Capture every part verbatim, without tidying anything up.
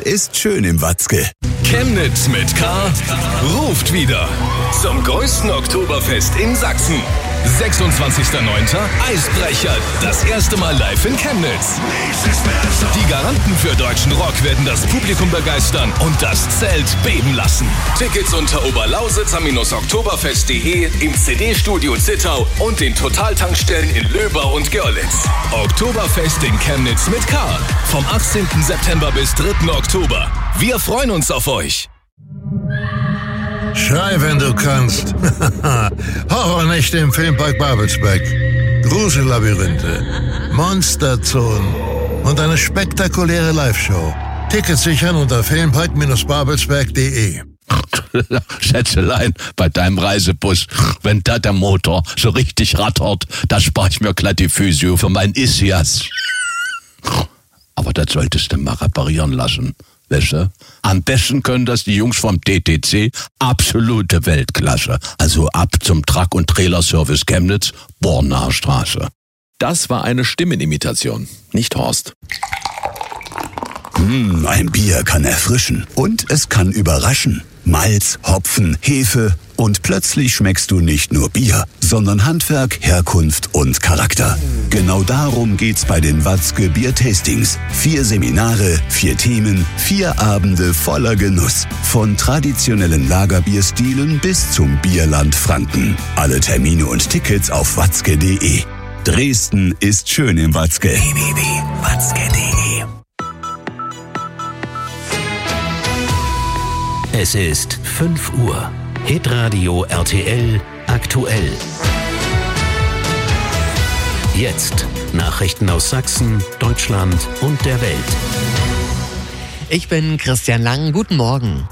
ist schön im Watzke. Chemnitz mit K ruft wieder zum größten Oktoberfest in Sachsen. sechsundzwanzigster neunter Eisbrecher, das erste Mal live in Chemnitz. Die Garanten für deutschen Rock werden das Publikum begeistern und das Zelt beben lassen. Tickets unter oberlausitzer-oktoberfest punkt de, im C D-Studio Zittau und den Totaltankstellen in Löber und Görlitz. Oktoberfest in Chemnitz mit K. Vom achtzehnten September bis dritten Oktober. Wir freuen uns auf euch. Schrei, wenn du kannst. Horrornächte im Filmpark Babelsberg. Grusellabyrinthe, Monsterzonen und eine spektakuläre Live-Show. Tickets sichern unter filmpark babelsberg punkt de. Schätzelein, bei deinem Reisebus, wenn da der Motor so richtig rattert, da spar ich mir glatt die Physio für mein Ischias. Aber das solltest du mal reparieren lassen. Weißt du? Am besten können das die Jungs vom T T C, absolute Weltklasse. Also ab zum Truck- und Trailerservice Chemnitz, Bornaer Straße. Das war eine Stimmenimitation, nicht Horst. Mmh, ein Bier kann erfrischen und es kann überraschen. Malz, Hopfen, Hefe und plötzlich schmeckst du nicht nur Bier, sondern Handwerk, Herkunft und Charakter. Genau darum geht's bei den Watzke Bier-Tastings. Vier Seminare, vier Themen, vier Abende voller Genuss. Von traditionellen Lagerbierstilen bis zum Bierland Franken. Alle Termine und Tickets auf watzke punkt de. Dresden ist schön im Watzke. w w w punkt watzke punkt de. Es ist fünf Uhr. Hitradio R T L aktuell. Jetzt Nachrichten aus Sachsen, Deutschland und der Welt. Ich bin Christian Lang. Guten Morgen.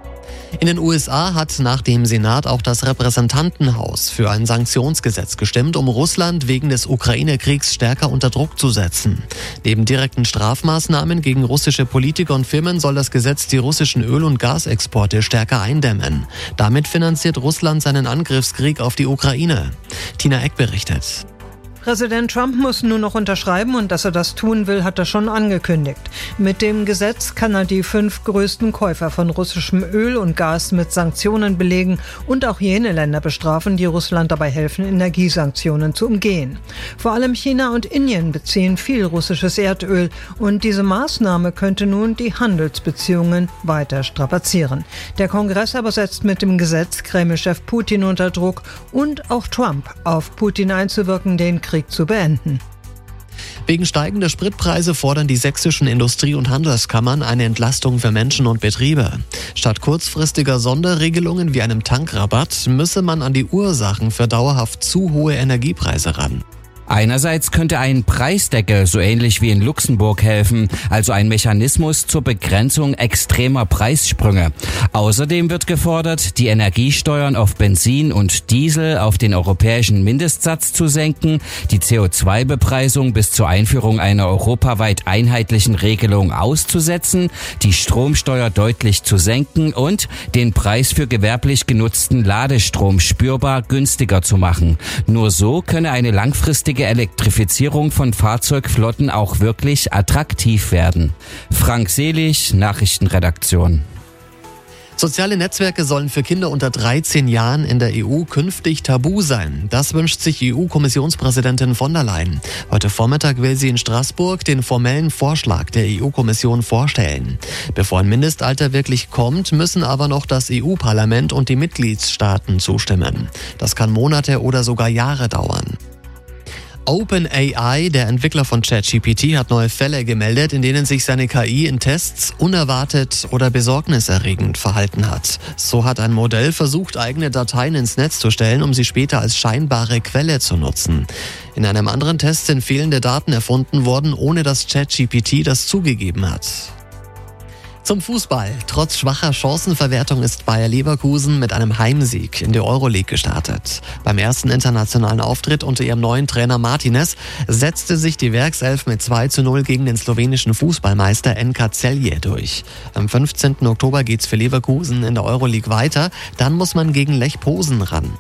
In den U S A hat nach dem Senat auch das Repräsentantenhaus für ein Sanktionsgesetz gestimmt, um Russland wegen des Ukraine-Kriegs stärker unter Druck zu setzen. Neben direkten Strafmaßnahmen gegen russische Politiker und Firmen soll das Gesetz die russischen Öl- und Gasexporte stärker eindämmen. Damit finanziert Russland seinen Angriffskrieg auf die Ukraine. Tina Eck berichtet. Präsident Trump muss nur noch unterschreiben und dass er das tun will, hat er schon angekündigt. Mit dem Gesetz kann er die fünf größten Käufer von russischem Öl und Gas mit Sanktionen belegen und auch jene Länder bestrafen, die Russland dabei helfen, Energiesanktionen zu umgehen. Vor allem China und Indien beziehen viel russisches Erdöl und diese Maßnahme könnte nun die Handelsbeziehungen weiter strapazieren. Der Kongress aber setzt mit dem Gesetz Kreml-Chef Putin unter Druck und auch Trump auf Putin einzuwirken, den Krieg zu beenden. Wegen steigender Spritpreise fordern die sächsischen Industrie- und Handelskammern eine Entlastung für Menschen und Betriebe. Statt kurzfristiger Sonderregelungen wie einem Tankrabatt müsse man an die Ursachen für dauerhaft zu hohe Energiepreise ran. Einerseits könnte ein Preisdeckel so ähnlich wie in Luxemburg helfen, also ein Mechanismus zur Begrenzung extremer Preissprünge. Außerdem wird gefordert, die Energiesteuern auf Benzin und Diesel auf den europäischen Mindestsatz zu senken, die C O zwei Bepreisung bis zur Einführung einer europaweit einheitlichen Regelung auszusetzen, die Stromsteuer deutlich zu senken und den Preis für gewerblich genutzten Ladestrom spürbar günstiger zu machen. Nur so könne eine langfristige Elektrifizierung von Fahrzeugflotten auch wirklich attraktiv werden. Frank Selig, Nachrichtenredaktion. Soziale Netzwerke sollen für Kinder unter dreizehn Jahren in der E U künftig tabu sein. Das wünscht sich E U-Kommissionspräsidentin von der Leyen. Heute Vormittag will sie in Straßburg den formellen Vorschlag der E U-Kommission vorstellen. Bevor ein Mindestalter wirklich kommt, müssen aber noch das E U-Parlament und die Mitgliedstaaten zustimmen. Das kann Monate oder sogar Jahre dauern. OpenAI, der Entwickler von ChatGPT, hat neue Fälle gemeldet, in denen sich seine K I in Tests unerwartet oder besorgniserregend verhalten hat. So hat ein Modell versucht, eigene Dateien ins Netz zu stellen, um sie später als scheinbare Quelle zu nutzen. In einem anderen Test sind fehlende Daten erfunden worden, ohne dass ChatGPT das zugegeben hat. Zum Fußball. Trotz schwacher Chancenverwertung ist Bayer Leverkusen mit einem Heimsieg in die Euroleague gestartet. Beim ersten internationalen Auftritt unter ihrem neuen Trainer Martinez setzte sich die Werkself mit zwei zu null gegen den slowenischen Fußballmeister N K Celje durch. Am fünfzehnten Oktober geht's für Leverkusen in der Euroleague weiter. Dann muss man gegen Lech Posen ran.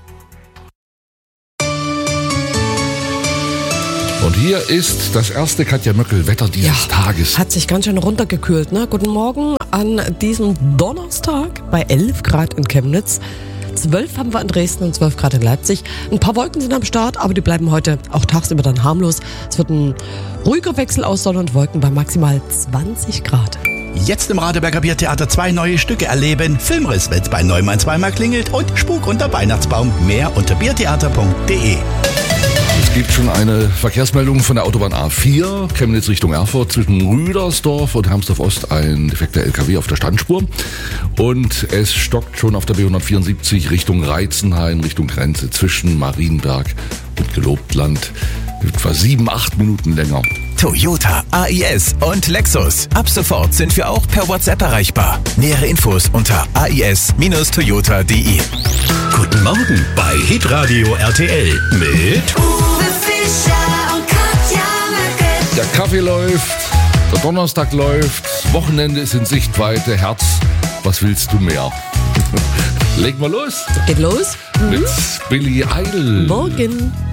Und hier ist das erste Katja Möckel-Wetter dieses ja, Tages. Hat sich ganz schön runtergekühlt, ne? Guten Morgen. an diesem Donnerstag bei elf Grad in Chemnitz. zwölf haben wir in Dresden und zwölf Grad in Leipzig. Ein paar Wolken sind am Start, aber die bleiben heute auch tagsüber dann harmlos. Es wird ein ruhiger Wechsel aus Sonne und Wolken bei maximal zwanzig Grad. Jetzt im Radeberger Biertheater zwei neue Stücke erleben. Filmriss, wenn's bei Neumann zweimal klingelt und Spuk unter Weihnachtsbaum. Mehr unter biertheater punkt de. Es gibt schon eine Verkehrsmeldung von der Autobahn A vier, Chemnitz Richtung Erfurt, zwischen Rüdersdorf und Hermsdorf Ost ein defekter L K W auf der Standspur. Und es stockt schon auf der B hundertvierundsiebzig Richtung Reitzenhain, Richtung Grenze zwischen Marienberg und Gelobtland. Etwa sieben, acht Minuten länger. Toyota, A I S und Lexus. Ab sofort sind wir auch per WhatsApp erreichbar. Nähere Infos unter a i s Bindestrich toyota punkt de. Guten Morgen bei Hitradio R T L mit Uwe Fischer und Katja Möcke. Der Kaffee läuft, der Donnerstag läuft, Wochenende ist in Sichtweite, Herz, was willst du mehr? Leg mal los. Geht los. Mit Billy Idol. Morgen.